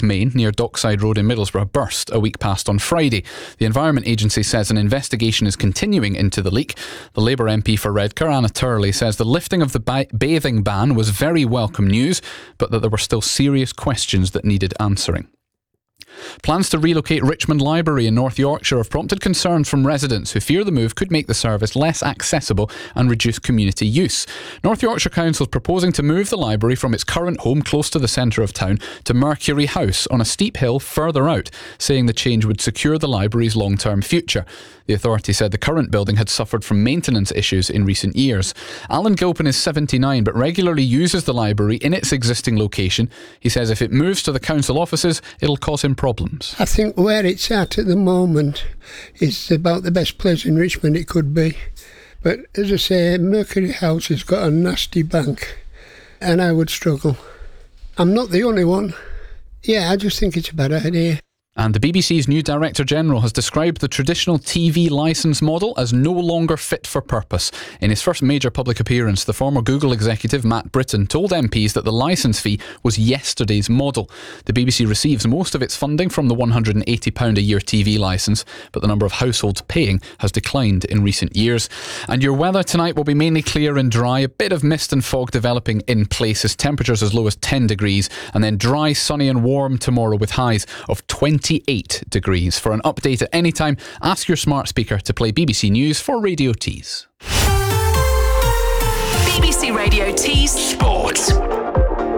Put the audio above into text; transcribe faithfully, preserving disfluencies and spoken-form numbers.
main near Dockside Road in Middlesbrough burst a week past on Friday. The Environment Agency says an investigation is continuing into the leak. The Labour M P for Redcar, Anna Turley, says the lifting of the ba- bathing ban was very welcome news, but that there were still serious questions that needed answering. Plans to relocate Richmond Library in North Yorkshire have prompted concerns from residents who fear the move could make the service less accessible and reduce community use. North Yorkshire Council is proposing to move the library from its current home close to the centre of town to Mercury House on a steep hill further out, saying the change would secure the library's long-term future. The authority said the current building had suffered from maintenance issues in recent years. Alan Gilpin is seventy-nine but regularly uses the library in its existing location. He says if it moves to the council offices, it'll cause him problems. I think where it's at at the moment is about the best place in Richmond it could be. But as I say, Mercury House has got a nasty bank and I would struggle. I'm not the only one. Yeah, I just think it's a bad idea. And the B B C's new Director General has described the traditional T V licence model as no longer fit for purpose. In his first major public appearance, the former Google executive Matt Britton told M Ps that the licence fee was yesterday's model. The B B C receives most of its funding from the one hundred eighty pounds a year T V licence, but the number of households paying has declined in recent years. And your weather tonight will be mainly clear and dry, a bit of mist and fog developing in places, temperatures as low as ten degrees, and then dry, sunny and warm tomorrow with highs of twenty twenty-eight degrees. For an update at any time, ask your smart speaker to play B B C News for Radio Tees. B B C Radio Tees Sport.